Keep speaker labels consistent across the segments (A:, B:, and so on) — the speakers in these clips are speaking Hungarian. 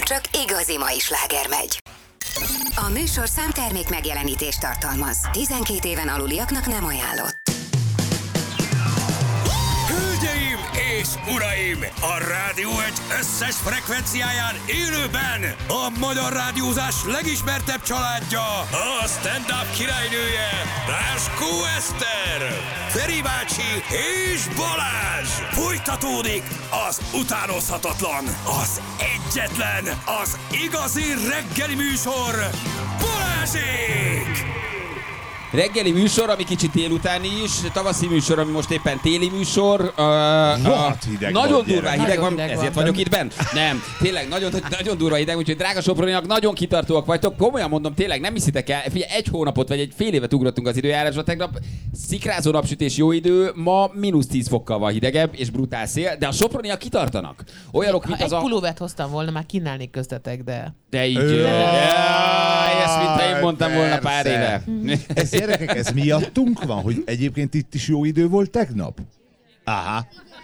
A: csak igazi mai sláger megy. A műsor számtermék megjelenítést tartalmaz. 12 éven aluliaknak nem ajánlott.
B: Hölgyeim és uraim! A Rádió egy összes frekvenciáján élőben a magyar rádiózás legismertebb családja, a stand-up királynője, Ráskó Eszter, Feri bácsi és Balázs! Folytatódik az utánozhatatlan, az egyetlen, az igazi reggeli műsor, Balázsék!
C: Reggeli műsor, ami kicsit délutáni is, tavaszi műsor, ami most éppen téli műsor.
D: Hideg
C: nagyon
D: van,
C: durván hideg van,
E: hideg
C: ezért
E: van.
C: vagyok itt bent. Nem, tényleg nagyon durva hideg, úgyhogy drága soproniak, nagyon kitartóak vagytok. Komolyan mondom, tényleg nem hiszitek el, figyelj, egy hónapot vagy egy fél évet ugrottunk az időjárásba, tegnap szikrázó napsütés, jó idő, ma -10 fokkal van hidegebb és brutál szél, de a soproniak kitartanak. Olyanok, mint
E: Ha
C: az
E: egy
C: a...
E: pulóvert hoztam volna, már kínálnék köztetek, de...
C: De így... Ezt, mintha én mondtam volna pár éve.
D: Ez gyerekek, ez miattunk van, hogy egyébként itt is jó idő volt tegnap? Aha.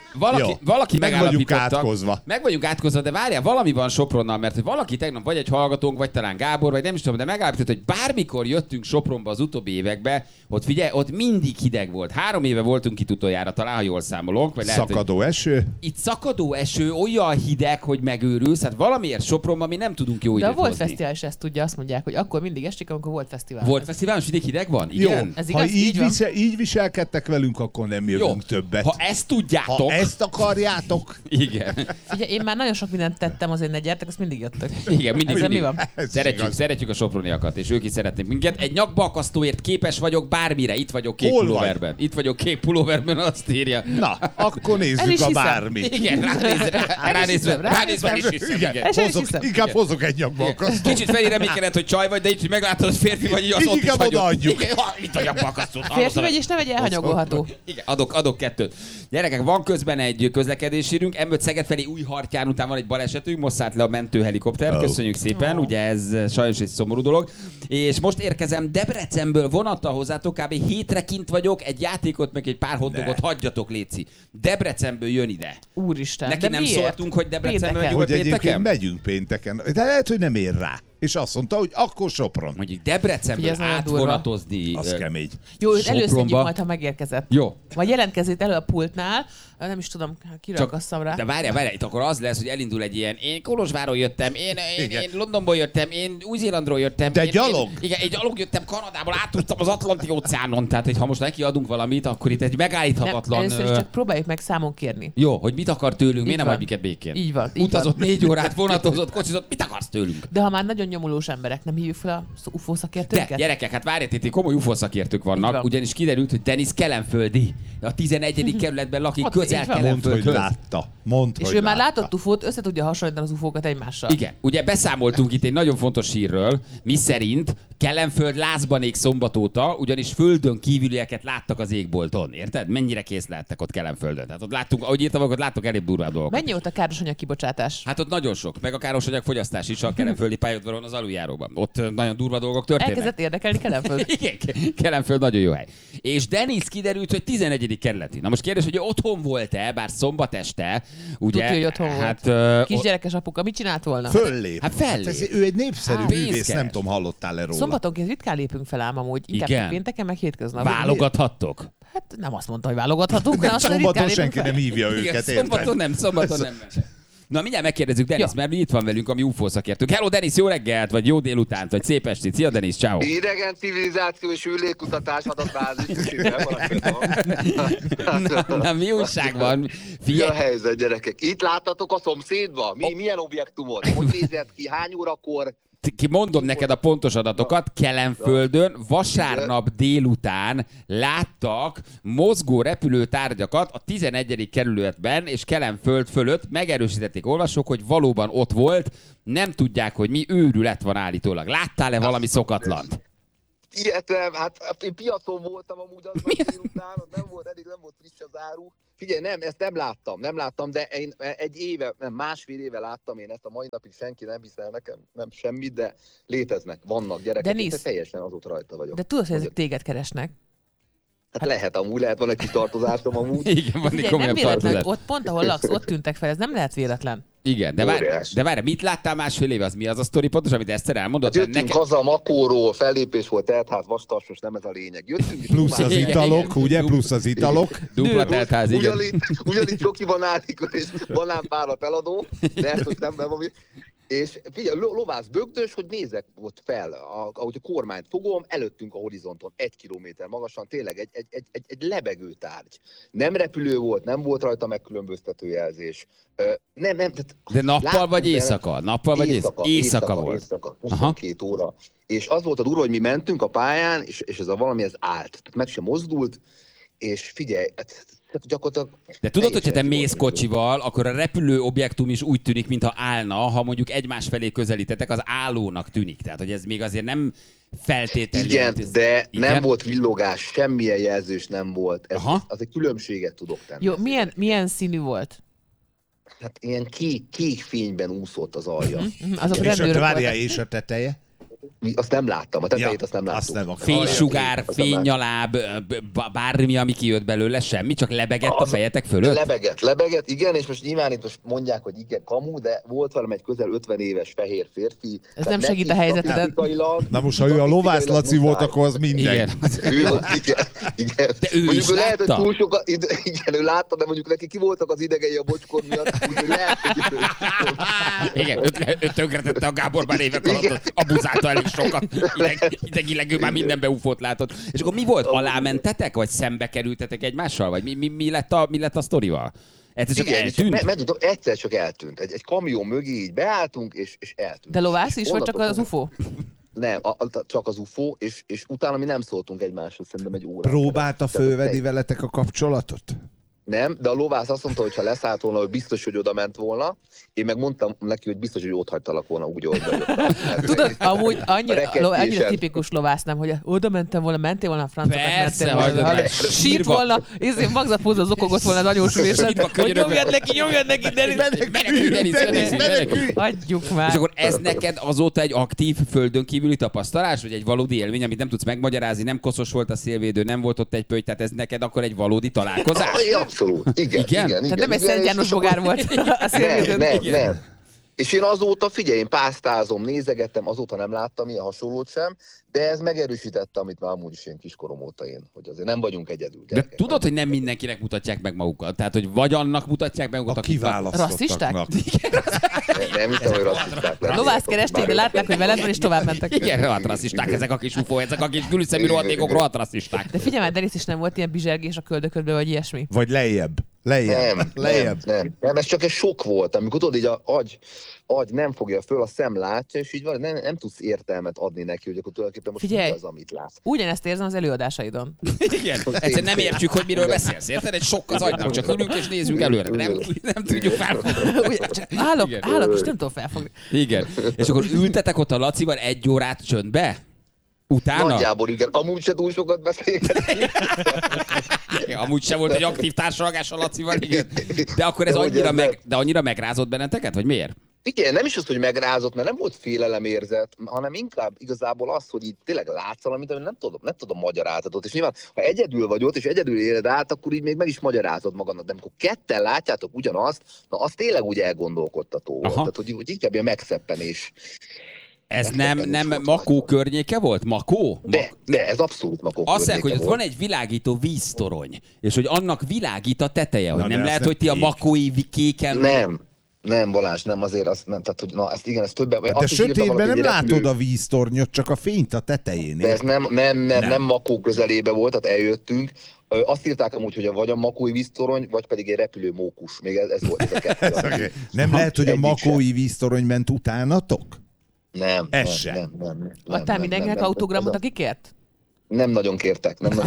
C: Valaki
D: meg vagyunk
C: megállapította.
D: átkozva.
C: Meg vagyunk átkozva, de várjál, valami van Sopronnal, mert hogy valaki tegnap, vagy egy hallgatónk, vagy talán Gábor, vagy nem is tudom, de megállapította, hogy bármikor jöttünk Sopronba az utóbbi években, ott figyelj, ott mindig hideg volt. 3 éve voltunk itt utoljára, talán, ha jól számolunk. Vagy lehet,
D: Szakadó eső.
C: itt szakadó eső, olyan hideg, hogy megőrülsz, hát valamiért Sopronban mi nem tudunk jó
E: De
C: időt
E: a Volt
C: hozni.
E: Fesztivál is ezt tudja, azt mondják, hogy akkor mindig esik, amikor volt fesztivál.
C: Volt fesztivál, most idég hideg van?
D: Jó,
C: Igen.
E: Ez
D: ha
E: igaz? Így van?
D: így viselkedtek velünk, akkor nem jövünk többet.
C: Ha ezt tudjátok.
D: Ha ezt akarjátok,
C: Igen.
E: Ugye én már nagyon sok mindent tettem, azért ne gyertek, azt mindig jöttök.
C: Igen, mindig.
E: Ezzel mi van?
D: Ez igaz.
C: Szeretjük a soproniakat, és ők is szeretnék minket. Egy nyakbalkasztóért képes vagyok bármire. Itt vagyok kék
D: Hol vagy?
C: pulóverben. Itt vagyok kék pulóverben, azt írja.
D: na, akkor
E: El
D: nézzük
E: is
D: a
E: hiszem.
D: bármit.
C: Igen, ránézve is hiszem.
D: Igen,
E: El sem hiszem.
D: inkább hozok egy nyakbalkasztót.
C: Kicsit Feri reménykedett, hogy csaj vagy, de így, hogy meglátod, hogy férfi vagy, így azt ott is
D: Inkább
C: hagyod.
D: odaadjuk.
C: Igen, itt a nyakbalkasztót.
E: Férfi vagy, és nem egy elhanyagolható.
C: Igen, adok 2. Gyerekek, van közben egy közlekedésírünk. M5 Szeged felé Újhartyán után van egy balesetünk, most szállt le a mentőhelikopter. Köszönjük szépen, ugye ez sajnos egy szomorú dolog. És most érkezem Debrecenből vonattal hozzátok, kb. 7-re kint vagyok, egy játékot, meg egy pár hotdogot hagyjatok, léci. Debrecenből jön ide.
E: Úristen,
C: Neki
E: de
C: nem
E: miért?
C: szóltunk, hogy Debrecenből
E: Pénteken.
C: megyünk
D: Hogy egyébként
C: pénteken?
D: megyünk pénteken. De lehet, hogy nem ér rá. És azt mondta, hogy akkor Sopron.
C: Mondjuk Debrecenből
E: Figyelj, ez nagyon durva.
C: átvonatozni
D: Az kemény.
E: Jó, őt
C: Sopronba.
E: előszedjük majd, ha megérkezett.
C: Jó.
E: Vagy jelentkezzét elő a pultnál, nem is tudom, kirakasszam rá.
C: De várjál, itt akkor az lesz, hogy elindul egy ilyen, én Kolozsvárról jöttem, én Londonból jöttem, én Új-Zélandról jöttem.
D: De
C: én,
D: gyalog?
C: Én gyalog jöttem Kanadából, átudtam az Atlanti óceánon, tehát hogy ha most neki adunk valamit, akkor itt egy megállíthatatlan...
E: Nem, először is csak próbáljuk meg számon kérni.
C: Jó, hogy mit akar tőlünk, miért nem
E: van.
C: hagy minket békén?
E: Így van, így
C: Utazott
E: van.
C: 4 órát, vonatozott, kocsizott, mit akarsz tőlünk?
E: De ha már nagyon nyomulós emberek, nem hívjuk fel a UFO
C: De
E: szakértőket?
C: gyerekek, hát várjátok, itt komoly UFO szakértők
E: Így
C: vannak,
E: van.
C: ugyanis kiderült, hogy Denis kelenföldi, a 11. kerületben lakik,
E: Ott
C: közel
E: így van.
D: Mondd, hogy
C: Kelenföldhöz.
D: látta. Mondd,
E: És
D: hogy
E: ő már
D: látta.
E: látott UFO-t, össze tudja hasonlítani az UFO-kat egymással.
C: Igen, ugye beszámoltunk itt egy nagyon fontos hírről, miszerint Kelenföld lázban ég szombat óta, ugyanis földön kívülieket láttak az égbolton, érted? Mennyire kész lehettek ott Kelenföldön. Tehát ott láttunk, ahogy írtam, ott láttok elég durvább dolgokat.
E: Mennyi volt a károsanyag kibocsátás?
C: Hát ott nagyon sok, meg a károsanyag fogyasztás is a kelenföldi pályaudvaron az aluljáróban. Ott nagyon durva dolgok történnek.
E: Elkezdett érdekelni Kelenföld?
C: Igen, Kelenföld nagyon jó hely. És Denis kiderült, hogy 11. kerületi. Na most kérdés, hogy ő otthon volt-e, bár szombat este, ugye?
E: Tudja, hogy otthon volt.
C: Hát,
E: Kisgyerekes apuka, mit csinált volna?
D: Föllép.
C: Hát fellép.
D: ő egy népszerű művész,
C: pénzkeres.
D: nem tudom, hallottál-e róla.
E: Szombatonként ritkán lépünk fel ám amúgy, inkább
C: Igen.
E: pénteken, meg hétköznap.
C: válogathattok.
E: Hát nem azt mondta, hogy válogathatunk, hanem azt mondta, hogy
D: Szombaton
E: ritkán
D: senki
E: lépünk
D: nem
E: fel.
D: hívja
C: Igen,
D: őket, érted?
C: szombaton nem. Na, mindjárt megkérdezzük Denis,
E: Ja.
C: mert itt van velünk, ami UFO szakértők. Hello Denis, jó reggelt, vagy jó délutánt, vagy szép estét. Szia Denis, ciao.
F: Idegen civilizáció és űrlégkutatás adatbázis.
C: Na, mi újság van?
F: Mi a
C: Figyelj,
F: helyzet, gyerekek? Itt láttatok a szomszédba? Milyen objektumot? Hogy nézett ki? Hány órakor?
C: mondom neked a pontos adatokat. Kelenföldön vasárnap délután láttak mozgó repülőtárgyakat a 11. kerületben és Kelenföld fölött. Megerősítették olvasók, hogy valóban ott volt. Nem tudják, hogy mi őrület van állítólag. Láttál-e valami szokatlant?
F: Ilyet nem, hát én piacon voltam amúgy az délután, ott nem volt friss az áru. Figyelj, ezt nem láttam, de én egy éve, másfél éve láttam én ezt, a mai napig senki nem hiszel nekem, nem semmit, de léteznek, vannak gyerekek,
E: Denis,
F: én teljesen azóta rajta vagyok.
E: De tudod, hogy ezek téged keresnek?
F: Hát lehet van egy kis tartozásom amúgy.
C: Igen, van egy
E: Figyelj, nem
C: komolyabb
E: véletlen,
C: tartozás.
E: hogy ott pont, ahol laksz, ott tűntek fel, ez nem lehet véletlen.
C: Igen, de várj, mit láttál másfél éve? Az mi az a sztori pontosan, amit Eszter elmondott?
F: Hát jöttünk haza a Makóról, fellépés volt, teltház, vastas, most nem ez a lényeg. Jöttünk,
D: plusz az italok, ugye? Plusz az italok.
C: Dupla teltház, igen.
F: Ugyanígy csokiban állik, és banánpárat eladó, de ezt most nem van. És figyelj, lovász bögdös, hogy nézek ott fel, ahogy a kormányt fogom, előttünk a horizonton 1 kilométer magasan, tényleg egy lebegő tárgy. Nem repülő volt, nem volt rajta megkülönböztető jelzés. Nem,
C: de nappal vagy éjszaka? Nappal vagy éjszaka volt?
F: Éjszaka, 22 óra. És az volt a durva, hogy mi mentünk a pályán, és ez a valami, ez állt. Tehát meg sem mozdult, és figyelj, gyakorlatilag...
C: De tudod, hogyha te mész kocsival, akkor a repülő objektum is úgy tűnik, mintha állna, ha mondjuk egymás felé közelítetek, az állónak tűnik. Tehát, hogy ez még azért nem feltétlenül...
F: Igen, de nem volt villogás, semmilyen jelzős nem volt. Az egy különbséget tudok tenni.
E: Jó, milyen színű volt?
F: Hát ilyen kék fényben úszott az alja.
D: És a teteje?
F: Azt nem láttam, a tetejét azt nem láttam.
C: Fénysugár, fénynyaláb, bármi, ami kijött belőle, semmi, csak lebegett a fejetek fölött?
F: Lebegett, igen, és most nyilván itt most mondják, hogy igen, kamu, de volt valami egy közel 50 éves fehér férfi.
E: Ez nem segít a helyzeteden.
D: Na most, ha ő a Lovász Laci volt, akkor az minden.
C: Igen.
F: Igen.
C: De ő
F: mondjuk
C: is
F: lehet,
C: látta?
F: hogy túl sokat, igen, ő látta, de mondjuk neki ki voltak az idegei a bocskor miatt, úgyhogy lehet, hogy
C: igen, ő tönkretette a Gábor már évek alatt, abuzálta elég sokat, idegileg ő már mindenbe ufót látott. És akkor mi volt? Alámentetek, vagy szembe kerültetek egymással? Vagy mi lett a sztorival? Egyszer csak eltűnt?
F: Egyszer csak eltűnt. Egy kamion mögé így beálltunk, és eltűnt.
E: De lovász is, vagy csak az UFO?
F: Nem, csak az UFO, és utána mi nem szóltunk egymáshoz, szerintem egy órát.
D: Próbálta fölvenni veletek a kapcsolatot?
F: Nem, de a lovász azt mondta, hogy ha leszállt volna, hogy biztos, hogy oda ment volna. Én meg mondtam neki, hogy biztos, hogy ott hagytalak volna úgy, ahogy
E: tudod, amúgy annyira tipikus lovász, nem, hogy oda mentem volna, mentél volna a francot.
C: Persze,
E: sírt volna, magzatpózza zokogott volna az anyósülésen, hogy nyomjad neki, Denis. Hagyjuk már.
C: És akkor ez neked azóta egy aktív földön kívüli tapasztalás, vagy egy valódi élmény, amit nem tudsz megmagyarázni, nem koszos volt a szélvédő, nem volt ott egy pötty, tehát ez neked akkor egy valódi találkozás?
F: Abszolút, igen.
E: Tehát nem egy Szent János bogár volt.
F: Nem. És én azóta, figyelj, én pásztázom, nézegettem, azóta nem láttam ilyen hasonlót sem, de ez megerősítette, amit már amúgy is én kiskorom óta én, hogy azért nem vagyunk egyedül.
C: De tudod, hogy nem mindenkinek mutatják meg magukat? Tehát, hogy vagy annak mutatják meg magukat,
D: a kiválasztottaknak.
F: Nem hiszem, hogy rasszisták.
E: Lovász keresték, de látták, hogy veled van, és tovább mentek.
C: Igen, rohadt rasszisták, ezek a kis ufó, ezek a kis gülüszemű rohadékok, rohadt rasszisták.
E: De figyelj már, Denis is nem volt ilyen bizsergés a köldöködbe, vagy ilyesmi.
D: Vagy lejjebb.
F: Nem, ez csak egy sok volt, amikor tudod, így a agy nem fogja föl, a szem látja, és így van, nem tudsz értelmet adni neki, hogy akkor tulajdonképpen most
E: figyelj,
F: az, amit látsz.
E: Ugyanezt érzem az előadásaidon.
C: Igen, egyszerűen nem értjük, hogy miről beszélsz, érted? Egy sok az agynak, csak ülünk és nézzünk előre, nem tudjuk felfogni.
E: Állok, és nem tudom felfogni.
C: Igen, és akkor ültetek ott a Lacival 1 órát csöndbe? Utána?
F: Nagyjából igen, amúgy se túl sokat beszélgetünk.
C: Amúgy se volt egy aktív társalgás a Lacival, igen. De akkor ez annyira megrázott benneteket, vagy miért?
F: Igen, nem is az, hogy megrázott, mert nem volt félelemérzet, hanem inkább igazából az, hogy így tényleg látsz valamit, amit nem tudom magyarázatot. És nyilván, ha egyedül vagy ott, és egyedül éled át, akkor így még meg is magyarázod magadnak. De amikor ketten látjátok ugyanazt, na az tényleg úgy elgondolkodtató volt. Tehát, hogy inkább ilyen megszeppenés.
C: Ez nem Makó környéke volt? Makó?
F: De ez abszolút Makó környéke.
C: Azt mondják, hogy ott van egy világító víztorony, és hogy annak világít a teteje, hogy nem lehet, hogy ti a makói kéken...
F: Nem, Balázs, nem azért, azt nem, tehát, hogy na, ezt igen, ez többen...
D: De te sötétben nem látod a víztornyot, csak a fényt a tetején.
F: De ez nem Makó közelébe volt, tehát eljöttünk. Azt írták amúgy, hogy vagy a makói víztorony, vagy pedig egy repülő mókus. Még ez volt ez a kettő.
D: Nem lehet, hogy a makói víztorony ment utánatok?
F: Nem.
E: Adtál mindenkinek autogramot, aki kért?
F: Nem nagyon kértek, de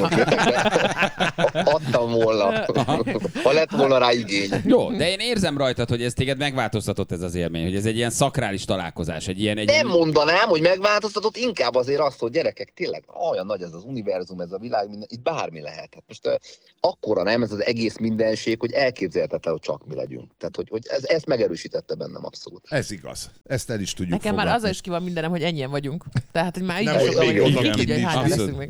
F: adtam volna, ha lett volna rá igény.
C: Jó, de én érzem rajtad, hogy ez téged megváltoztatott ez az élmény, hogy ez egy ilyen szakrális találkozás,
F: Nem mondanám, hogy megváltoztatott, inkább azért azt, hogy gyerekek, tényleg olyan nagy ez az univerzum, ez a világ, itt bármi lehet. Most akkora nem ez az egész mindenség, hogy elképzelhetetlen, hogy csak mi legyünk. Tehát, hogy ez megerősítette bennem abszolút.
D: Ez igaz. Ezt el is tudjuk
E: nekem
D: fogadni.
E: már azzal is ki van mindenem, hogy ennyien vagyunk. Tehát, hogy már így
D: nem
E: is sokan vagyunk,
D: így
E: hogy hányan leszünk még.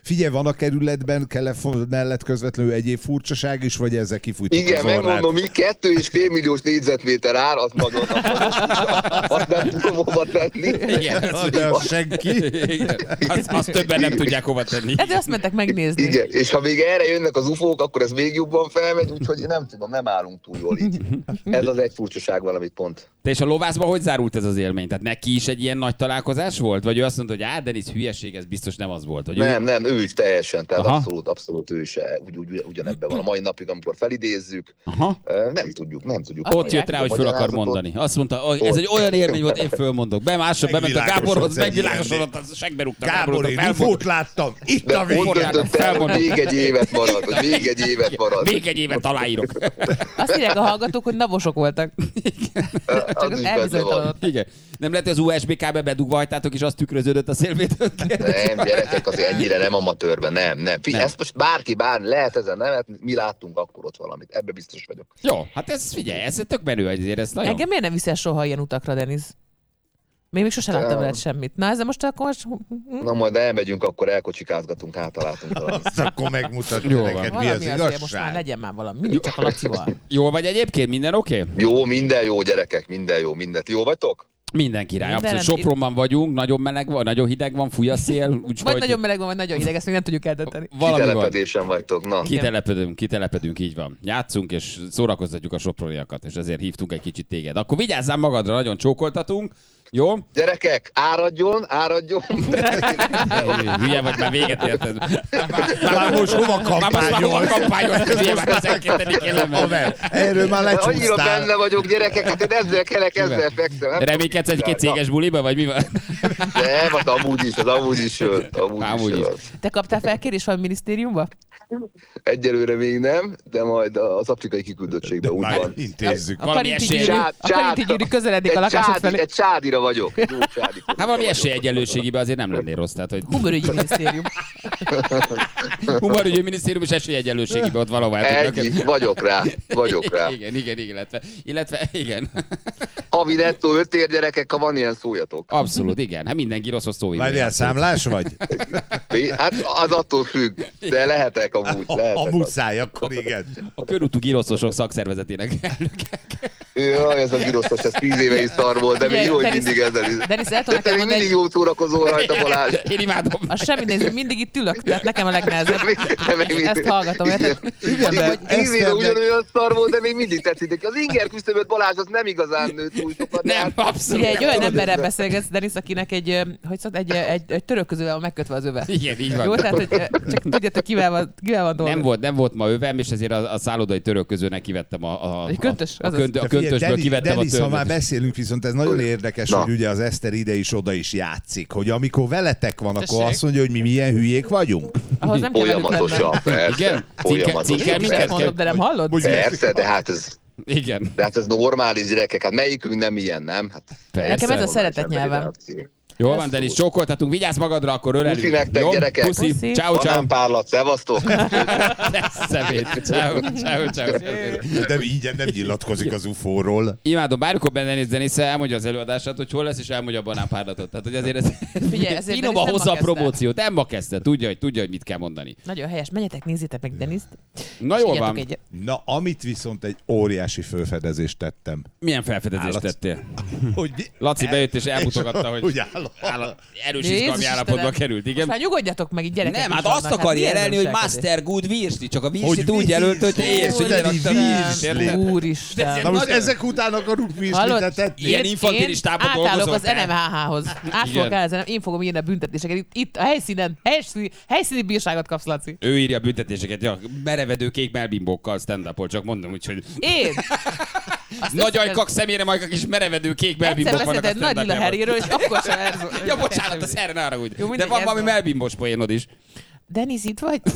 D: Figyelj, van a kerületben Kelefon mellett közvetlenül egyéb furcsaság is, vagy ezzel kifújtuk
F: igen,
D: az orrát?
F: megmondom, 2,5 milliós négyzetméter ár, az nagyon azt nem tudom hova tenni.
C: Igen,
D: De az senki.
C: igen. Azt többen nem tudják hova tenni.
E: Hát azt mentek megnézni.
F: Igen, és ha még erre jönnek az ufók, akkor ez még jobban felmegy, úgyhogy nem tudom, nem állunk túl jól így. Ez az egy furcsaság valamit pont.
C: Te és a lovászban hogy zárult ez az élmény? Tehát neki is egy ilyen nagy találkozás volt? Vagy ő azt mondta, hogy Denis, hülyeség, ez biztos nem az volt? Vagy
F: Nem, ő is teljesen, tehát
C: Aha.
F: abszolút ő is ugyanebben van a mai napig, amikor felidézzük.
C: Aha.
F: Nem tudjuk.
C: Ott jött rá, hogy föl akar mondani. Azt mondta, hogy ez egy olyan élmény volt, én fölmondok. Bement a Gáborhoz, megvilágosodott, az segbe rúgta.
D: Gábor, én ufót láttam. Itt
F: De
D: a
F: ott
D: vége.
F: döntött el, hogy még egy évet marad,
C: Még egy évet aláírok.
E: Azt írják a hallgatók, hogy navosok voltak.
F: Az is benne van.
E: Elbizonytalanodtak.
C: Igen. Nem lehet, hogy az USB kábe bedugva hagytátok, és az tükröződött a szélvédőként?
F: Nem, gyerekek, azért ennyire nem amatőrben, nem. Ezt most bárki lehet ezen nevetni, mi láttunk akkor ott valamit, ebbe biztos vagyok.
C: Jó, hát ez figyelj, ez tök menő azért, ez nagyon...
E: Engem miért nem viszel soha ilyen utakra, Denis? Még sosem láttam veled semmit. Na, ezzel most akkor...
F: Na majd elmegyünk, akkor elkocsikázgatunk, látunk valamit.
D: Azt akkor megmutatja
C: Jó
D: neked, mi az
E: Valami azért most már
D: igazság.
E: legyen már valami. Mindig csak a Lacival.
C: Jól vagy egyébként? Minden oké?
F: Jó, minden jó, gyerekek, minden jó, mindent. Jó vagytok?
C: Minden király.
E: Minden
C: Abszolút Sopronban vagyunk, nagyon meleg van, nagyon hideg van, fúj a szél.
E: Vagy
C: Úgyhogy
E: nagyon meleg van, vagy nagyon hideg, ezt még nem tudjuk eldönteni.
C: valami van.
F: Kitelepedésen vagytok, na.
C: Kitelepedünk, így van. Játszunk és szórakoztatjuk a soproniakat, és ezért hívtunk egy kicsit téged. Akkor vigyázzál magadra, nagyon csókoltatunk. Jó?
F: Gyerekek, áradjon!
C: Hülye vagy, már véget érted.
D: Már most hova kampányol?
C: kampányol? Hülye már 12.
D: Haver, erről már
F: Annyira
D: lecsúsztál.
F: benne vagyok, gyerekek, hát én ezzel kelek, ezzel fekszem. Nem
C: Reménykedsz egy-két céges buliba, vagy mi van?
F: Nem, hát amúgy is jött.
C: Amúgy is.
E: Te kaptál felkérés valami minisztériumba?
F: Egyelőre még nem, de majd az afrikai kiküldöttségben úgy
D: Már
F: van.
D: intézzük.
E: A
C: Valami
E: Karinti Gyuri közeledik a lakásod felé.
F: Egy csádira vagyok. Jó csádi.
C: Hát valami esélyegyenlőségiben azért nem lennél rossz. Tehát, hogy
E: Humorügyi minisztérium.
C: humorügyi minisztérium és esélyegyenlőségiben ott valahová el tudnak.
F: Egy, vagyok rá.
C: Igen, illetve igen.
F: Havi nettó 5 ér, gyerekek, ha van ilyen, szóljatok.
C: Abszolút, igen. Hát mindenki rosszhoz szó.
D: Várjál, számlás vagy?
F: Hát az attól függ, de lehetek amúgy.
D: A muszáj, akkor igen.
C: A körútú giroszosok szakszervezetének elnöke.
F: Jaj, ez a giroszos, ez 10 éve is szar volt, de még jó, hogy mindig ezzel is.
E: Denis, el
F: De
E: tudom
F: te
E: nekem
F: még
E: mondani,
F: mindig jó szórakozol rajta, Balázs.
C: Én imádom.
E: az semmi néző, mindig itt ülök, tehát nekem a legnehezebb.
F: De még mindig-
E: Ezt hallgatom, érted?
D: Igen, de
F: 10 éve
D: Eszternek-
F: ugyanolyan szar volt, de még mindig tetszik. Az inger küszöböt, Balázs, az nem igazán nőtt túl sokat. de
C: Nem,
F: hát-
C: abszolút.
E: Ugye egy
C: nem
E: olyan
C: tudom.
E: emberrel beszélgetsz, Denis, akinek egy törölközővel van megkötve az öve.
C: Igen, így
E: Jó,
C: van.
E: tehát hogy csak tudjátok, kivel van dolga.
C: Nem volt ma övem, és ezért a szállodai törölközőnek kivettem
E: Egy köntös,
C: a
E: azaz.
C: köntösből kivettem a
D: Denis, ha már
C: törlőt.
D: beszélünk, viszont ez nagyon érdekes,
F: Na.
D: hogy ugye az Eszter ide is oda is játszik, hogy amikor veletek van, akkor
E: Tessék.
D: azt mondja, hogy mi milyen hülyék vagyunk.
E: Ahhoz nem kell velük
F: Folyamatosan,
E: lenni.
F: persze.
C: Igen?
F: Folyamatosan.
C: Cinkel minket?
E: Ezt mondod, de nem hallod?
F: Persze, de hát
C: Igen.
F: ez normális, gyerekek. Hát melyikünk nem ilyen, nem? Hát
E: Nekem ez a
C: Persze.
E: szeretet nyelvem.
C: Jól van, Denis, csókoltatunk. Vigyázz magadra, akkor ölelünk.
F: Puszi nektek,
C: Jó?
F: gyerekek.
C: Puszi.
E: Puszi.
C: Ciao, ciao.
F: Banánpárlat, szevasztok!
C: Szemét. Ciao.
D: De így nem nyilatkozik az UFO-ról.
C: Imádom, bármikor benne Denis elmondja az előadását, hogy hol lesz, és elmondja a banánpárlatot. Tehát, hogy azért ez
E: Figyelj, ezért
C: finoman
E: Denis nem
C: hozza a
E: ma kezdte.
C: promóciót. Nem ma kezdte. Tudja, hogy mit kell mondani.
E: Nagyon helyes. Menjetek, nézzétek meg Deniszt.
C: Na jól
E: Írjatok
C: van.
E: egy-
D: Na, amit viszont egy óriási felfedezést tettem.
C: Milyen felfedezést
D: Állat.
C: tettél?
D: Hogy
C: Laci bejött és elmutogatta, hogy erős
E: Jézus
C: izgalmi állapotba
E: Istenem.
C: került,
E: Most
C: igen.
E: már nyugodjatok meg, így gyerekek.
C: Nem,
E: is
C: hát
E: vannak,
C: azt akarja
E: milyen
C: jelelni, hogy
E: önviselkedés.
C: Master Good Virsli, csak a
D: Hogy
C: Virslit úgy jelölt, hogy
D: Virsli.
C: érts, hogy én
D: Úristen,
C: raktam
D: Virsli.
C: érted?
E: Úristen.
D: Na most ezek után akarunk
E: Hallod?
D: virslitet
C: Ilyen
D: etni?
C: infantilis tábor
E: átállok
C: dolgozol
E: az
C: te?
E: NMHH-hoz. Át fogok
C: Igen.
E: állni, én fogom írni a büntetéseket. Itt a helyszíni bírságot kapsz, Laci.
C: Ő írja a büntetéseket, ja, merevedő kék melbimbókkal stand-upol, csak mondom, úgyhogy
E: Én? Azt
C: nagy
E: össze-
C: ajkak, szemére majkak és merevedő kék
E: Egyszer
C: melbimbók vannak a
E: beszélted Nagy Lila
C: stand-upjában.
E: Harryről, és akkor sem ez.
C: Ja, bocsánat, az erre ne haragudj.
E: Jó,
C: De
E: mindegy,
C: van
E: ez
C: valami
E: van.
C: melbimbós poénod is.
E: Denis, itt vagy?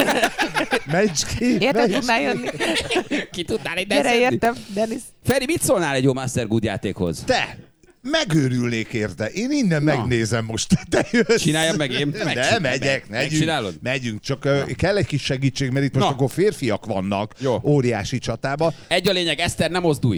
D: Menj ki!
E: Érted,
D: menj
E: tudnál
D: ki.
E: jönni?
C: Ki tudnál egy
E: Gyere,
C: beszélni?
E: értem, Denis.
C: Feri, mit szólnál egy jó Master Good játékhoz?
D: Te! Megőrülnék érte. Én innen megnézem most. Te jössz.
C: Csináljam meg én?
D: De megyek,
C: Megcsinálod?
D: megyünk. Csak kell egy kis segítség, mert itt most
C: Na.
D: akkor férfiak vannak
C: Jó.
D: óriási csatába.
C: Egy a lényeg, Eszter, nem mozdulj.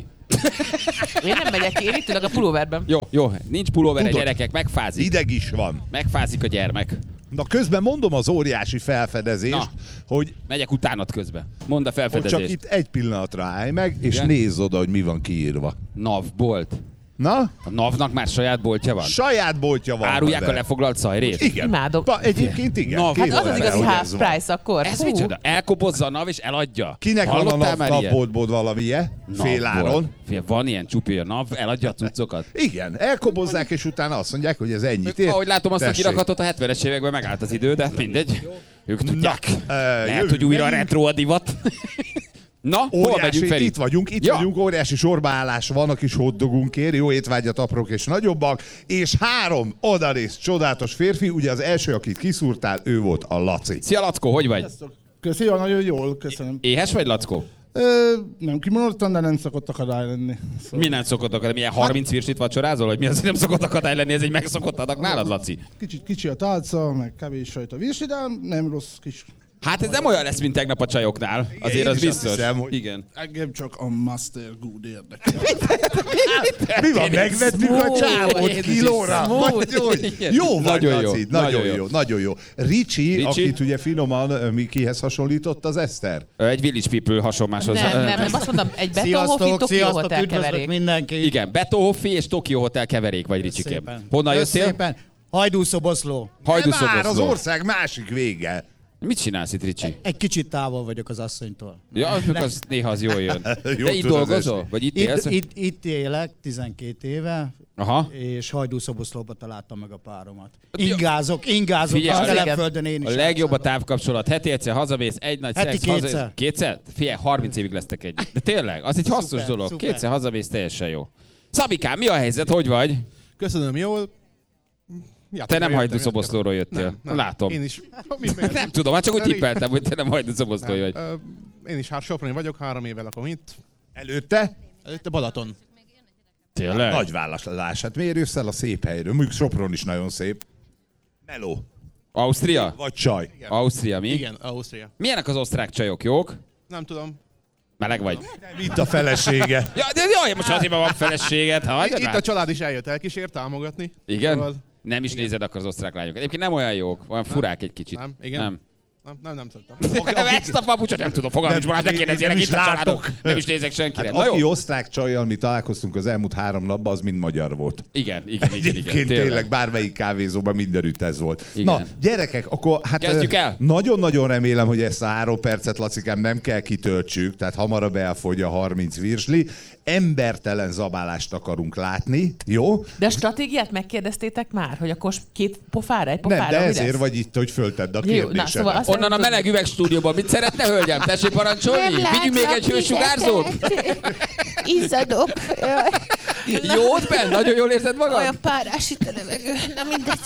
E: Én nem megyek ki, én itt ülök a pulóverben.
C: Jó, nincs pulóver,
D: Tudod.
C: gyerekek, megfázik.
D: Ideg is van.
C: Megfázik a gyermek.
D: Na közben mondom az óriási felfedezést, hogy...
C: Megyek utánad közbe. Mondd a felfedezést.
D: Csak itt egy pillanatra állj meg, és
C: igen?
D: Nézz oda, hogy mi van kiírva.
C: NAV bolt.
D: Na?
C: A NAV-nak már saját boltja van?
D: Saját boltja van.
C: Árulják a lefoglalt szajrét?
D: Igen.
E: Imádom.
D: Egyébként igen.
C: NAV.
E: Hát az az igazi half price akkor.
C: Ez micsoda? Elkobozza a NAV és eladja?
D: Kinek
C: hallottál
D: van a
C: már ilyet?
D: napboltból valamilyen? Féláron.
C: Van ilyen csupi, a NAV eladja a cuccokat?
D: Igen, elkobozzák, és utána azt mondják, hogy ez ennyit ér.
C: Ahogy látom azt a
D: Tessék.
C: kirakatot, a 70-es években megállt az idő, de mindegy. Ők tudják. Lehet,
D: jövünk
C: hogy újra
D: meg.
C: retro a divat. Na, hol megyünk, Feri?
D: Itt vagyunk, óriási sorbaállás van a kis hotdogunkért, jó étvágyat aprók és nagyobbak, és 3 odanéz csodálatos férfi, ugye az első, akit kiszúrtál, ő volt a Laci.
C: Szia, Lackó, hogy vagy?
G: Köszönöm, nagyon jól, köszönöm.
C: Éhes vagy, Lackó?
G: Nem kimondottan, de nem szokott akadály lenni. Szóval
C: Mi nem szokott akadály? Milyen 30 virslit vacsorázol, hogy mi az, hogy nem szokott akadály lenni? Ez egy megszokott adag nálad, Laci?
G: Kicsit kicsi a tálca, meg kevés sajt a virsi, de nem rossz kis.
C: Hát ez nem olyan lesz, mint tegnap a csajoknál. Azért
D: Én
C: az
D: is azt
C: biztos.
D: hiszem, hogy-
C: Igen.
G: Engem csak a Master Good érdekel.
D: Mi van, megvettük a csávot
C: Jézus
D: kilóra?
C: Istenem.
D: Vagy hogy? Jó vagy,
C: Nagyon jó,
D: Laci,
C: nagyon
D: nagyon
C: jó.
D: jó, nagyon jó. Ricsi,
C: Ricsi?
D: akit ugye finoman Mikihez hasonlított az Eszter.
C: Egy Village People hasonláshoz.
E: Nem, azt mondom, egy Betonhoffi
H: Sziasztok,
E: Tokyo
H: sziasztok,
E: Hotel
H: üdvözlök
E: keverék.
H: mindenki.
C: Igen, Betonhoffi és Tokyo Hotel keverék vagy, Ricsikém.
H: Szépen.
C: Honnan jöttél?
H: Szépen. Hajdúszoboszló.
D: Már az
C: Hajdúszoboszló.
D: ország másik vége.
C: Mit csinálsz itt, Ricsi?
H: Egy kicsit távol vagyok az asszonytól.
C: Ja, az néha az jól jön.
D: Jó
C: De itt
D: tudod
C: dolgozol?
D: esni.
C: Vagy itt élsz?
H: Itt élek 12 éve,
C: Aha.
H: és Hajdúszoboszlóba találtam meg a páromat.
C: Jó.
H: Ingázok
C: Figyelj,
H: a
C: az
H: telepföldön én is.
C: A legjobb a távkapcsolat. Heti egyszer hazamész, egy nagy
H: Heti
C: szex,
H: kétszer.
C: hazamész. Kétszer? Figyelj, 30 évig lesztek együtt. De tényleg, az egy hasznos
H: Szuper,
C: dolog.
H: szuper.
C: Kétszer hazamész, teljesen jó. Szabikám, mi a helyzet? Hogy vagy?
I: Köszönöm, jól.
C: Te nem Hajdúszoboszlóról jöttél. Látom.
I: Én is.
C: Nem tudom, hát csak úgy tippeltem, hogy te nem Hajdúszoboszlói vagy.
I: Én is Soproni vagyok, 3 éve lakom itt.
D: Előtte?
I: Előtte Balaton.
C: Tényleg?
D: Nagy vállalás. Hát miért jössz el a szép helyről? Mondjuk Sopron is nagyon szép. Meló.
C: Ausztria?
D: Vagy csaj.
C: Ausztria, mi?
I: Igen, Ausztria.
C: Milyenek az osztrák csajok, jók?
I: Nem tudom.
C: Meleg vagy?
D: Itt a felesége.
C: Ja, de jaj, most azért van feleséged. Hagyjad
I: Itt
C: már.
I: a család is eljött, elkísért támogatni.
C: Igen?
I: Szóval-
C: Nem is nézed akkor az osztrák lányokat. Egyébként nem olyan jók, olyan furák egy kicsit.
I: Nem? Igen?
C: Nem.
I: Nem szoktam.
C: Ezt a papucsot nem tudom, fogalmam is, Balázs, ne kérdezzél,
D: nem
C: itt
D: is
C: a családok.
D: látok.
C: Nem is nézek senkire.
D: Hát
C: Na
D: aki
C: jó?
D: osztrák csajjal mi találkoztunk az elmúlt 3 napban, az mind magyar volt.
C: Igen.
D: Egyébként tényleg bármelyik kávézóban mindenütt ez volt.
C: Igen.
D: Na, gyerekek, akkor hát
C: Kezdjük el?
D: nagyon-nagyon remélem, hogy ezt a 3 percet, Lacikám, nem kell kitöltsük, tehát hamarabb elfogy a 30 virsli. Embertelen zabálást akarunk látni, jó?
E: De a stratégiát megkérdeztétek már, hogy akkor 2 pofára, egy
D: Nem,
E: pofára,
D: de
E: mi
D: ezért
E: lesz?
D: vagy itt, hogy föltedd a
E: Jó, na,
D: kérdésedet.
E: szóval azt
C: Onnan a
E: nem
C: meleg üvegstúdióban mit szeretne, hölgyem? Tessék parancsolni? Vigyünk még egy hősugárzót?
J: Izzadok.
C: Jót, Ben? Nagyon jól érzed magad?
J: Olyan párás itt a levegő. Na mindegy.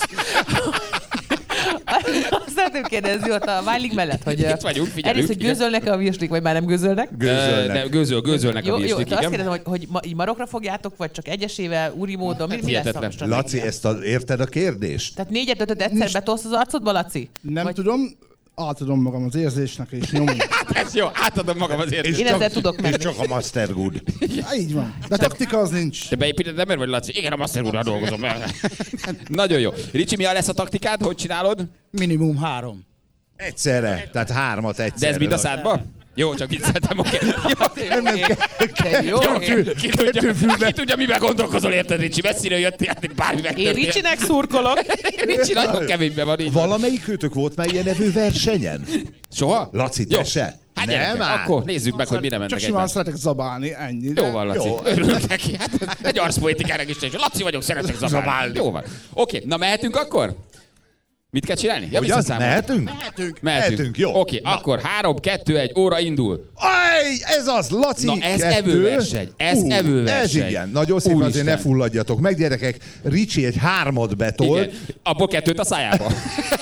E: Azt szeretném kérdezni ott a Vájlig mellett, hogy
C: Itt vagyunk, figyelünk,
E: egyrészt, hogy
C: igen.
E: gőzölnek-e a virslik, vagy már nem gőzölnek?
C: De gőzölnek a
E: Jó,
C: virslik,
E: de azt
C: igen.
E: kérdezem, hogy így marokra fogjátok, vagy csak egyesével, úri módon, mi lesz a
C: hihetetlen.
E: stratégia?
D: Laci, érted a kérdést?
E: Tehát 4-5-öt egyszer betolsz az arcodba, Laci?
G: Nem
E: Vagy-
G: tudom, átadom magam az érzésnek, és nyomom.
C: Hát ez jó, átadom magam az érzést.
E: Én ezzel tudok
D: És
E: menni.
D: csak a Master Good.
G: Ja, így van. De taktika az nincs.
C: Te beépíted ember vagy, Laci? Igen, a Master úrral dolgozom. Nagyon jó. Ricsi, mi lesz a taktikád? Hogy csinálod?
H: Minimum 3.
D: Egyszerre, tehát 3 egyszerre.
C: De ez mind a szádba? Jó, csak vicceltem, oké.
E: De jó.
C: Ki tudja, mivel gondolkozol, érted, Ricsi? Messziről jöttél, hát bármi
E: Én
C: megtörtént.
E: Ricsinek szurkolok.
C: Ricsi nagyon kevésben van így.
D: Valamelyik őtök volt már ilyen nevű versenyen?
C: Soha?
D: Laci,
C: Jó.
D: te se?
C: Hát
D: Nem
C: gyerekek,
D: áll.
C: akkor nézzük meg, hogy mire
G: Csak
C: mennek
G: simán
C: egymás.
G: szeretek zabálni, ennyi.
C: Jó van, Laci.
D: Jó.
C: Örülök neki. Hát egy arszpoétikának is nincs. Laci vagyok, szeretek zabálni. Jó van. Oké, na mehetünk akkor? Mit kell csinálni? Ja,
D: Hogy az,
C: visszaszámolok.
D: mehetünk?
C: Mehetünk.
D: Jó.
C: Oké, akkor 3, 2, 1, óra indul.
D: Aj, ez az, Laci,
C: Na, ez
D: 2.
C: evőverseny, ez evőverseny.
D: Ez igen, nagyon szépen azért
C: Úristen.
D: ne fulladjatok meg, gyerekek. Ricsi egy 3 betol.
C: Igen. Abból 2 a szájába.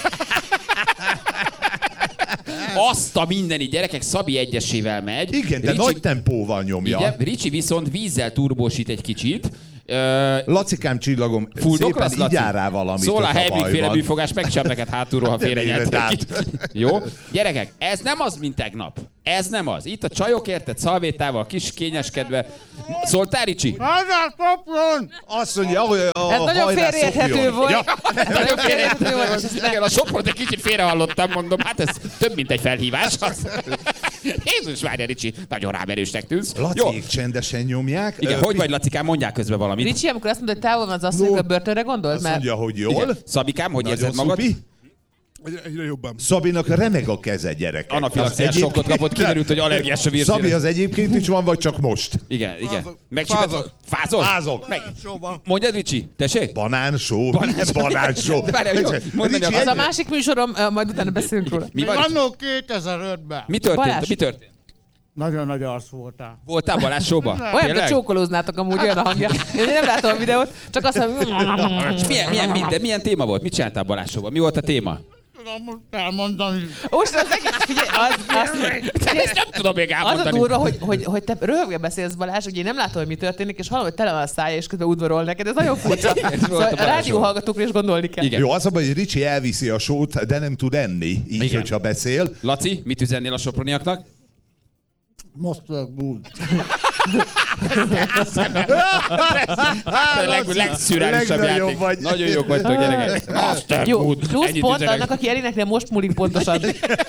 C: Azt a mindeni gyerekek, Szabi egyesével megy.
D: Igen, de
C: Ricsi,
D: nagy tempóval nyomja.
C: igen, Ricsi viszont vízzel turbósít egy kicsit.
D: Lacikám, csillagom,
C: Fuldoklasz,
D: szépen így
C: Laci?
D: jár rá valamit.
C: Szól a
D: hogyha
C: Heimlich
D: baj
C: féle
D: van.
C: bűfogás, megcsap neked hátulról, ha
D: Nem éred
C: félrenyeltek
D: át.
C: ki. Jó? Gyerekek, ez nem az, mint tegnap. Ez nem az. Itt a csajok, érted, szalvétával, kis kényeskedve. Szóltál, Ricsi?
D: Azt mondja, hogy a
E: Ez nagyon félreérthető volt.
D: Ja.
E: Nagyon félreérthető volt.
C: Igen, a Sopront egy kicsit félrehallottam, mondom, hát ez több, mint egy felhívás. Jézus, várja, Ricsi, nagyon rám erősnek tűnsz.
D: Laciék csendesen nyomják.
C: Igen, hogy vagy, Lacikám, mondják közben valamit.
E: Ricsi, amikor azt mondod, hogy távol van az asszony, a börtönre gondolt?
D: Azt mondja, hogy jól.
C: Igen. Szabikám, hogy
D: Nagyon
C: érzed magad?
D: szupi.
I: Egyre jobban.
D: Szabinak remeg a keze, gyerekek.
C: Anafilaxiás sokkot kapott, kiderült, hogy allergiás a virsére.
D: Szabi az egyébként is van, vagy csak most?
C: Igen.
I: Fázok.
C: Fázol?
D: Fázok.
C: Mondjad, Ricsi, tessék?
D: Banánsó. Banánsó.
C: Várjál, jó, mondani
E: Az a másik műsorom, majd utána beszélünk róla.
C: Mi van?
H: Annó 2005-ben.
C: Mi történt?
E: Balázs.
C: Mi történt?
H: Nagyon nagy arc voltál.
C: Voltál Balázs showba?
E: Olyan, mint csókolóznátok amúgy, olyan a hangja. Én nem látom a videót, csak azt mondom...
C: Milyen téma volt? Mit csináltál Balázs showba? Mi volt a téma?
H: Tudom most elmondani.
E: Most az egész, figyelj,
C: Ezt nem tudom még
E: az a
C: elmondani.
E: durva, hogy te röhögve beszélsz, Balázs, hogy én nem látom, hogy mi történik, és hallom, hogy tele van a szája, és közben udvarol neked. Ez nagyon furcsa. Szóval a rádióhallgatókra is gondolni kell.
C: Igen.
D: Jó, az a baj, hogy Ricsi elviszi a sót, de nem tud enni, így,
C: Igen.
D: hogyha beszél.
C: Laci, mit üzennél a soproniaknak? Legszürreálisabb játék.
D: vagy.
C: Nagyon jók vagytok, gyerekek. Master
E: Jó,
C: Food.
E: plusz
C: Ennyit
E: pont
C: üzenek.
E: annak, aki eléneknél most múlik pontosan.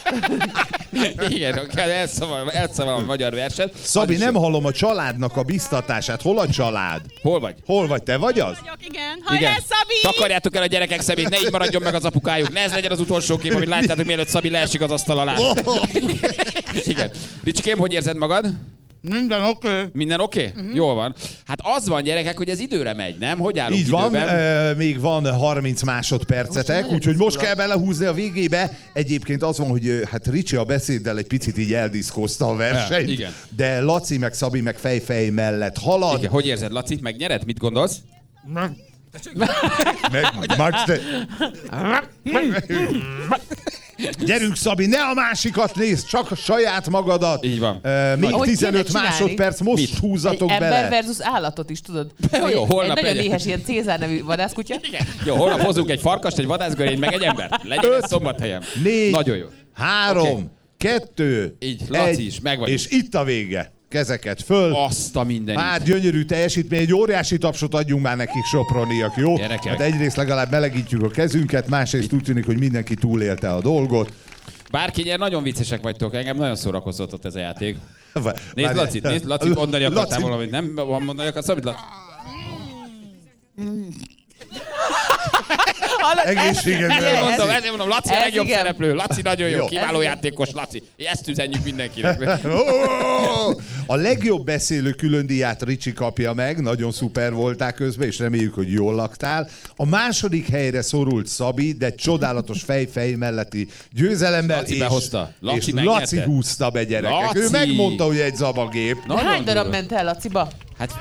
C: Igen, elszaval a magyar verset.
D: Szabi, nem hallom a családnak a biztatását. Hol a család?
C: Hol vagy?
D: Hol vagy? Te vagy az?
J: Igen.
C: Igen.
J: Szabi!
C: Takarjátok el a gyerekek szemét, ne így maradjon meg az apukájuk. Ne ez legyen az utolsó kép, amit látjátok, mielőtt Szabi leesik az asztal alá. Igen. Ricsikém, hogy érzed magad?
H: Minden oké.
C: Minden oké? Jól van. Hát az van, gyerekek, hogy ez időre megy, nem? Hogy állunk
D: Így van,
C: időben?
D: még van 30 másodpercetek, úgyhogy most kell belehúzni a végébe. Egyébként az van, hogy hát Ricsi a beszéddel egy picit így eldiszkozta a versenyt,
C: igen.
D: de Laci meg Szabi meg fejfej mellett halad.
C: Igen. Hogy érzed, Laci? Megnyered? Mit gondolsz?
D: Gyerünk, Szabi, ne a másikat nézd, csak a saját magadat.
C: Így van.
D: Még
E: Ahogy
D: 15
E: kéne
D: másodperc, most
C: Mit?
D: húzatok
E: Ember
D: bele.
E: versus állatot is, tudod?
C: Jó, holnap
E: egy nagyon
C: legyen.
E: éhes ilyen Cézár nevű vadászkutya.
C: Jó, holnap hozunk egy farkast, egy vadászgörényt, meg egy embert. Legyen ez Szombathelyen.
D: 4,
C: Nagyon jó.
D: 3,
C: Oké.
D: 2,
C: Így, Laci is, meg vagyunk.
D: és itt a vége. Kezeket föl.
C: Azt a mindenit.
D: Hát gyönyörű teljesítmény, egy óriási tapsot adjunk már nekik, soproniak, jó?
C: Gyerekek.
D: Hát egyrészt legalább melegítjük a kezünket, másrészt úgy tűnik, hogy mindenki túlélte a dolgot.
C: Bárki nyer, nagyon viccesek vagytok, engem nagyon szórakoztatott ez a játék. Nézd,
D: Várj.
C: Laci, mondani akartál
D: Laci.
C: valamit, nem? Mondani akarsz valamit, Laci? Ezért mondom, Laci a
E: Ez
C: legjobb
E: igen.
C: szereplő. Laci nagyon jó,
D: Jó.
C: kiváló játékos, Laci. Ezt üzenjük mindenkinek.
D: A legjobb beszélő különdíját Ricsi kapja meg, nagyon szuper voltál közben, és reméljük, hogy jól laktál. A második helyre szorult Szabi, de csodálatos fejfej melletti győzelemmel,
C: Laci behozta. Laci
D: és
C: megnyerte.
D: Laci húzta be, gyerekek.
C: Laci.
D: Ő megmondta, hogy egy zabagép.
E: Hány darab ment el, Laciba?
C: Hát,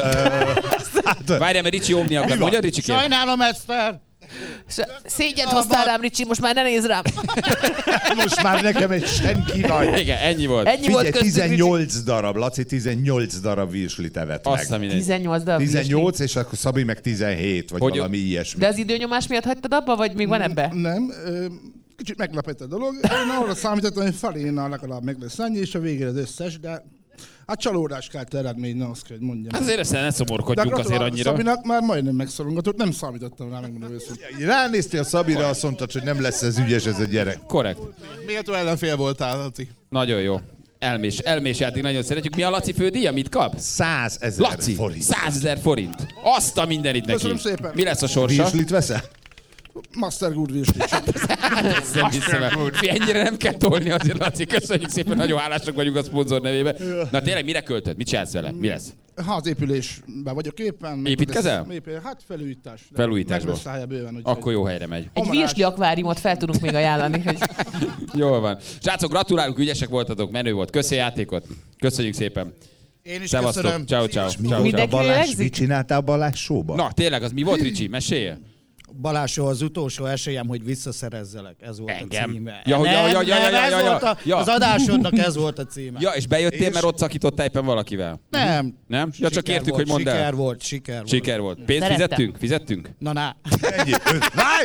C: várjál, mert Ricsi óvni akar. Mondja, Ricsi kérem.
H: Sajnálom, Eszter.
E: Szégyent hoztál rám, Ricsi, most már ne nézz rám.
D: Most már nekem egy senki vagy.
C: Igen, ennyi volt.
E: Ennyi volt
D: Figyelj,
E: köztük,
D: 18 darab, Laci 18 darab virslit evett
C: Azt a
D: meg.
C: mindegy.
E: 18 darab.
D: 18, és akkor Szabi meg 17, vagy
C: Hogy-
D: valami ilyesmi.
E: De az időnyomás miatt hagytad abba, vagy még van ebbe?
G: Nem, kicsit meglepett a dolog. Én arra számítottam, hogy felénnel legalább meg lesz annyi, és a végére az összes, de hát csalódás kelt eredmény, ne azt kell, hogy mondjam.
C: Azért ezt ne
G: De
C: szomorkodjunk azért
G: gratulálok
C: annyira.
G: Szabinak már majdnem megszorongatott, nem számítottam rá, megmondom őszintén.
D: Ránéztél Szabira, azt mondtad, hogy nem lesz ez ügyes ez a gyerek.
C: Korrekt.
I: Méltó ellenfél voltál, Laci.
C: Nagyon jó. Elmés játék, nagyon szeretjük. Mi a Laci fődíja? Mit kap?
D: 100 000
C: Laci,
D: forint.
C: 100 000 forint. Azt a mindenit neki.
G: Köszönöm szépen.
C: Mi lesz a sorsa?
D: Virslit veszel?
G: Master Good virsli.
C: Ezt nem hiszem el. Ennyire nem kell tolni azért, Laci. Köszönjük szépen, nagyon hálásak vagyunk a szponzor nevében. Na tényleg, mire költöd? Mit csinálsz vele? Mi lesz?
G: Házépülésben vagyok éppen. meg
C: Építkezel?
G: Hát felújítás.
C: Felújításból.
G: Meg lesz rája bőven. úgyhogy-
C: Akkor jó helyre megy.
E: Egy virsli akváriumot fel tudunk még ajánlani. Hogy...
C: Jól van. Srácok, gratulálunk, ügyesek voltatok, menő volt. Köszi a játékot. Köszönjük szépen.
H: Én is
C: Szevasztok.
H: köszönöm.
C: Ciao, ciao.
D: Mi
C: Ciao,
D: volt a
E: Mindenki
C: ciao.
D: Balázs?
E: lélegzik?
D: Mit csináltál Balázs showban?
C: Na, tényleg, az mi volt, Ricsi? Mesélje.
H: Balázs, az utolsó esélyem, hogy visszaszerezzelek. Ez volt
C: Engem?
H: a címe.
C: Ja, hogy-
H: Nem,
C: ja,
H: nem, ez volt a-
C: ja.
H: Az adásodnak ez volt a címe.
C: Ja, és bejöttél, mert ott szakítottál éppen valakivel.
H: Nem.
C: Nem? Ja, csak
H: Siker
C: kértük,
H: volt,
C: hogy mondd el.
H: Siker volt.
C: Siker volt. Pénzt
E: Szerettem.
C: fizettünk? Fizettünk?
H: Na.
D: Ennyi. Várj!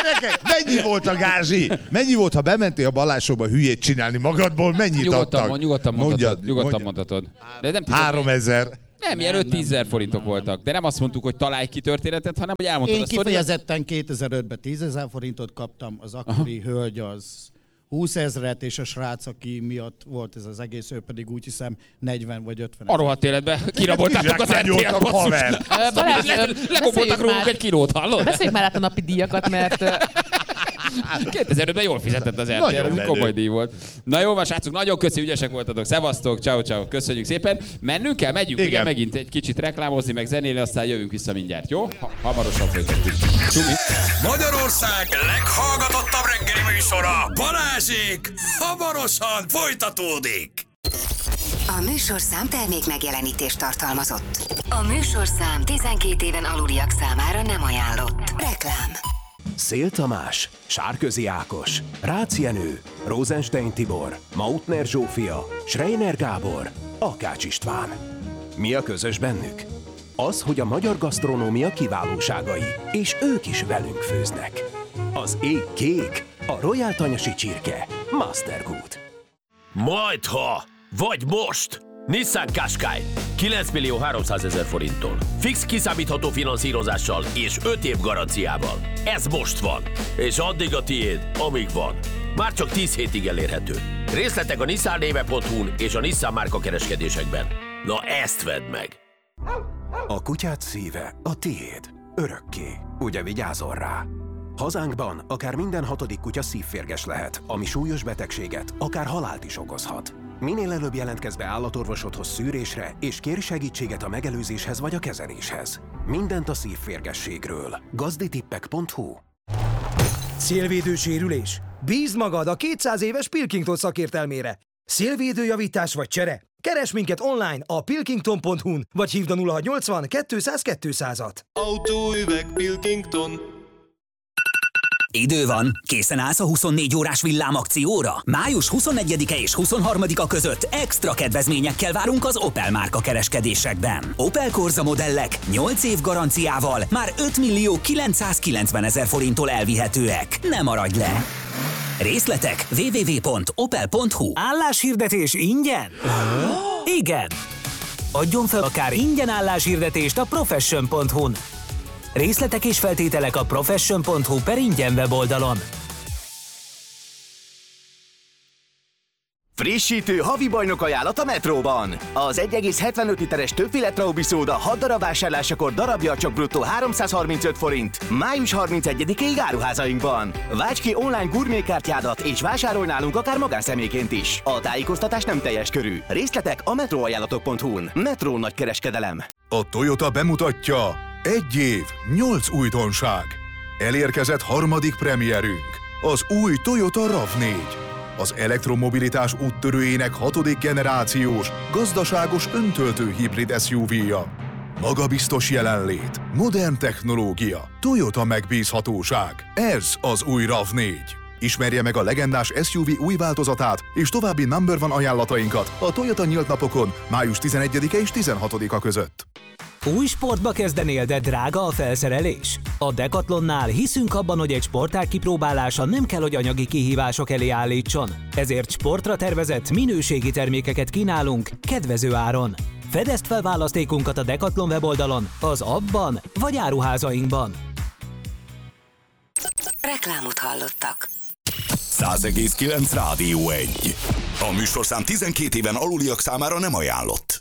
D: Gyerekek, mennyi volt a gázsi? Mennyi volt, ha bementél a Balázsóba hülyét csinálni magadból? Mennyit adtak?
C: Nyugodtan mondhatod. De nem
D: 3000.
C: Nem, ilyen 5-10 forintok voltak. De nem azt mondtuk, hogy találj ki történetet, hanem hogy elmondtad
H: Én
C: a sztoriát.
H: kifejezetten 2005-ben 10 000 forintot kaptam, az akkori hölgy az 20 000-et, és a srác, aki miatt volt ez az egész, ő pedig úgy hiszem 40 vagy 50
C: A rohadt életben kiraboltátok az RTL-t, basszus. Legomboltak rólunk egy kilót, hallod?
E: Beszéljük már át a napi díjakat, mert
C: 2005-ben jól fizetett az RTL, ez komoly díj volt. Na jó van, srácok, nagyon köszi, ügyesek voltatok. Szevasztok, ciao, köszönjük szépen. Mennünk kell, megyünk, igen, megint egy kicsit reklámozni, meg zenélni, aztán jövünk vissza mindjárt, jó? Hamarosan folytatjuk.
B: Magyarország leghallgatottabb reggeli műsora, Balázsék, hamarosan folytatódik.
A: A műsorszám termék megjelenítést tartalmazott. A műsorszám 12 éven aluliak számára nem ajánlott. Reklám.
K: Szél Tamás, Sárközi Ákos, Rácz Jenő, Rosenstein Tibor, Mautner Zsófia, Schreiner Gábor, Akács István. Mi a közös bennük? Az, hogy a magyar gasztronómia kiválóságai, és ők is velünk főznek. Az ég kék, a Royal Tanyasi csirke, Mastergood.
L: Majdha, vagy most! Nissan Qashqai 9.300.000 forinttól. Fix kiszámítható finanszírozással és 5 év garanciával. Ez most van, és addig a tiéd, amíg van. Már csak 10 hétig elérhető. Részletek a nissannéve.hu-n és a Nissan márka kereskedésekben. Na ezt vedd meg!
K: A kutyád szíve a tiéd. Örökké. Ugye vigyázol rá? Hazánkban akár minden 6. kutya szívférges lehet, ami súlyos betegséget, akár halált is okozhat. Minél előbb jelentkezz be állatorvosodhoz szűrésre, és kérj segítséget a megelőzéshez vagy a kezeléshez. Mindent a szívférgességről. gazditippek.hu.
M: Szélvédő sérülés? Bízd magad a 200 éves Pilkington szakértelmére. Szélvédőjavítás vagy csere? Keresd minket online a pilkington.hu-n, vagy hívd a 0680 200 200-at.
N: Autóüveg Pilkington.
O: Idő van, készen állsz a 24 órás villámakcióra? Május 21-e és 23-a között extra kedvezményekkel várunk az Opel márka kereskedésekben. Opel Corsa modellek 8 év garanciával már 5.990.000 forinttól elvihetőek. Ne maradj le! Részletek www.opel.hu.
M: Álláshirdetés ingyen? Igen! Adjon fel akár ingyen álláshirdetést a profession.hu-n. Részletek és feltételek a profession.hu/ingyen weboldalon.
P: Frissítő havi bajnok ajánlat a Metróban. Az 1,75 literes többféle Traubi szóda 6 darab vásárlásakor darabja csak bruttó 335 forint. Május 31-ig áruházainkban. Válts ki online gurmékártyádat és vásárolj nálunk akár magánszemélyként is. A tájékoztatás nem teljes körű. Részletek a metroajánlatok.hu-n. Metró nagykereskedelem.
Q: A Toyota bemutatja: 1 év, 8 újdonság. Elérkezett harmadik premierünk, az új Toyota RAV4. Az elektromobilitás úttörőjének 6. generációs, gazdaságos öntöltő hibrid SUV-ja. Magabiztos jelenlét, modern technológia, Toyota megbízhatóság. Ez az új RAV4. Ismerje meg a legendás SUV új változatát és további number one ajánlatainkat a Toyota nyílt napokon május 11-e és 16-a között.
M: Új sportba kezdenél, de drága a felszerelés? A Decathlonnál hiszünk abban, hogy egy sportág kipróbálása nem kell, hogy anyagi kihívások elé állítson. Ezért sportra tervezett minőségi termékeket kínálunk kedvező áron. Fedezd fel választékunkat a Decathlon weboldalon, az appban vagy áruházainkban.
A: Reklámot hallottak.
B: 100,9 Rádió 1. A műsorszám 12 éven aluliak számára nem ajánlott.